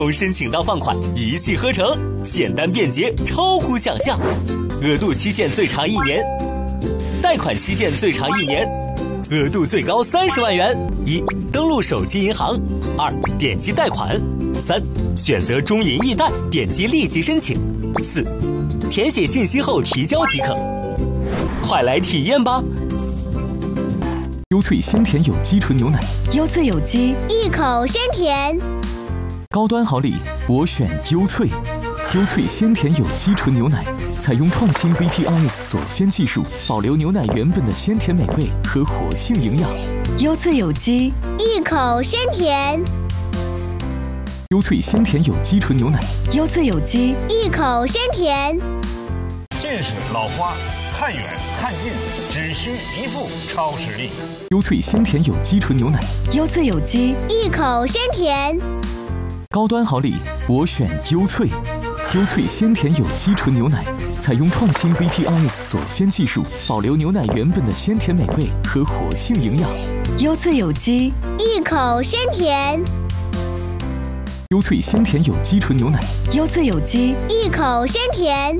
从申请到放款一气呵成，简单便捷，超乎想象。额度期限最长1年，贷款期限最长1年，额度最高30万元。1. 登录手机银行。2. 点击贷款。3. 选择中银易贷，点击立即申请。4. 填写信息后提交即可。快来体验吧！ 优萃鲜甜有机纯牛奶， 优萃有机， 一口鲜甜。 高端好礼，我选优萃。优萃鲜甜有机纯牛奶，采用创新 VTRS 锁鲜技术，保留牛奶原本的鲜甜美味和活性营养。 优萃有机， 一口鲜甜。 优萃鲜甜有机纯牛奶， 优萃有机， 一口鲜甜。 近视、老花，看远看近，只需一副超视力。 优萃鲜甜有机纯牛奶， 优萃有机， 一口鲜甜。 高端好礼，我选优萃。优萃鲜甜有机纯牛奶，采用创新 VTRS 锁鲜技术，保留牛奶原本的鲜甜美味和活性营养。 优萃有机， 一口鲜甜。 优萃鲜甜有机纯牛奶， 优萃有机， 一口鲜甜。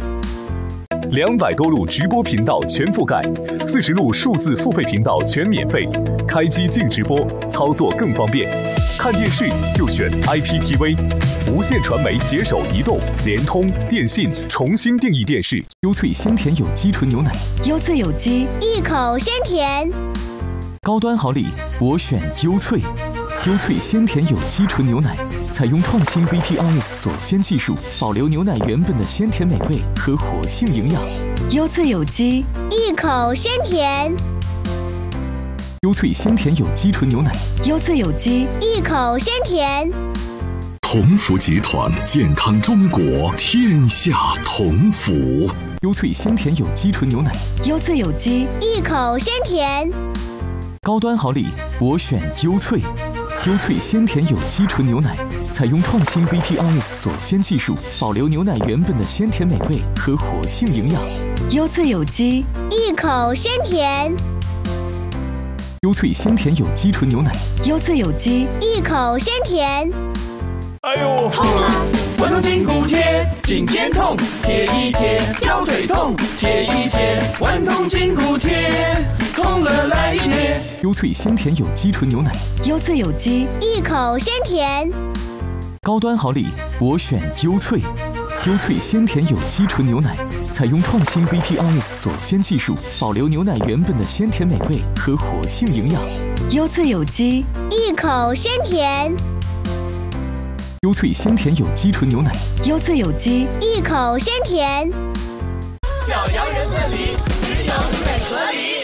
200多路直播频道全覆盖，40路数字付费频道全免费，开机净直播，操作更方便。看电视就选 IPTV， 无线传媒携手移动、联通、电信重新定义电视。 优萃鲜甜有机纯牛奶， 优萃有机， 一口鲜甜。 高端好礼，我选优萃。优萃鲜甜有机纯牛奶，采用创新 VTRS 锁鲜技术，保留牛奶原本的鲜甜美味和活性营养。 优萃有机， 一口鲜甜。 优萃鲜甜有机纯牛奶， 优萃有机， 一口鲜甜。 同福集团，健康中国，天下同福。 优萃鲜甜有机纯牛奶， 优萃有机， 一口鲜甜。 高端好礼，我选优萃。优萃鲜甜有机纯牛奶，采用创新 VTRS 锁鲜技术，保留牛奶原本的鲜甜美味和活性营养。 优萃有机， 一口鲜甜。 优萃鲜甜有机纯牛奶， 优萃有机， 一口鲜甜。 哎呦， 痛啊！顽童筋骨贴，颈肩痛，贴一贴；腰腿痛，贴一贴。顽童筋骨贴，痛了来一贴。 优萃鲜甜有机纯牛奶， 优萃有机， 一口鲜甜。 高端好礼，我选优萃。优萃鲜甜有机纯牛奶，采用创新 VTRS 锁鲜技术，保留牛奶原本的鲜甜美味和活性营养。 优萃有机， 一口鲜甜。 优萃鲜甜有机纯牛奶， 优萃有机， 一口鲜甜。 小洋人问里，只有水和梨。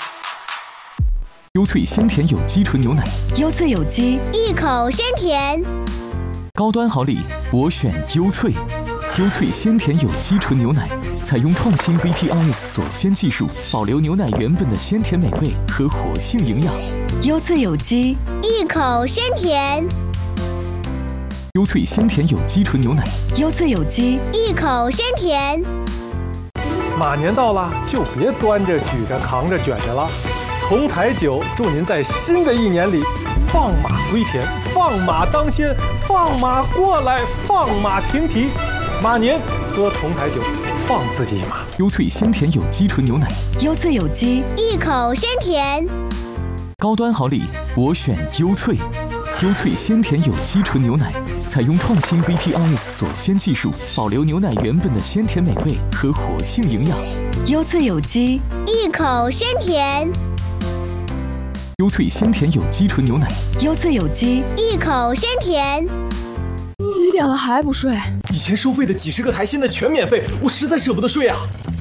优萃鲜甜有机纯牛奶， 优萃有机， 一口鲜甜。 高端好礼，我选优萃。优萃鲜甜有机纯牛奶，采用创新 VTRS 锁鲜技术，保留牛奶原本的鲜甜美味和活性营养。 优萃有机， 一口鲜甜。 优萃鲜甜有机纯牛奶， 优萃有机， 一口鲜甜。 马年到了，就别端着、举着、扛着、卷着了。同台酒祝您在新的一年里放马归田，放马当先，放马过来，放马停蹄。马年喝同台酒，放自己一马。 优萃鲜甜有机纯牛奶， 优萃有机， 一口鲜甜。 高端好礼，我选优萃。优萃鲜甜有机纯牛奶，采用创新 VTRS 锁鲜技术，保留牛奶原本的鲜甜美味和活性营养。 优萃有机， 一口鲜甜。 优萃鲜甜有机纯牛奶， 优萃有机， 一口鲜甜。 几点了还不睡？ 以前收费的几10个台现在全免费，我实在舍不得睡啊！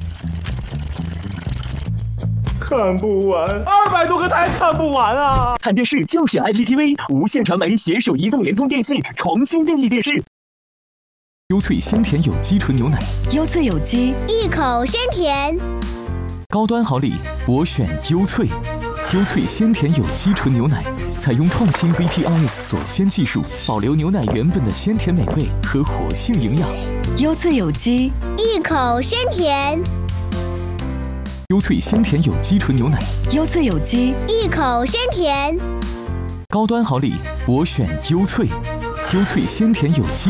看不完，200多个台看不完啊！ 看电视就选 IPTV， 无线传媒携手移动、联通、电信重新定义电视。 优萃鲜甜有机纯牛奶， 优萃有机， 一口鲜甜。 高端好礼，我选优萃。优萃鲜甜有机纯牛奶，采用创新 VTRS 锁鲜技术，保留牛奶原本的鲜甜美味和活性营养。 优萃有机， 一口鲜甜。 优萃鲜甜有机纯牛奶， 优萃有机， 一口鲜甜。 高端好礼，我选优萃。优萃鲜甜有机。